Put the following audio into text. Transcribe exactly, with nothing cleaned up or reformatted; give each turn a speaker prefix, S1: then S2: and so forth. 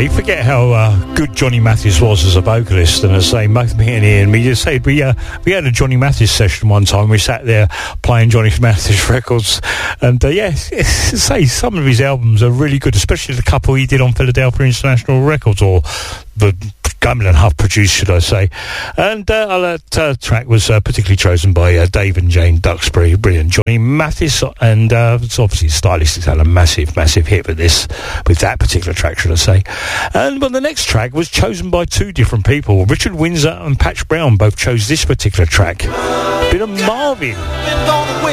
S1: you forget how uh, good Johnny Mathis was as a vocalist. And as I say, both me and Ian, we just said we uh, we had a Johnny Mathis session one time. We sat there playing Johnny Mathis records, and uh, yeah, say some of his albums are really good, especially the couple he did on Philadelphia International Records, or the Gumlin Huff produced, should I say. And uh, that uh, track was uh, particularly chosen by uh, Dave and Jane Duxbury. Brilliant. Johnny Mathis, and uh, it's obviously Stylistics had a massive, massive hit with this, with that particular track, should I say. And but the next track was chosen by two different people. Richard Windsor and Patch Brown both chose this particular track. Bit of Marvin.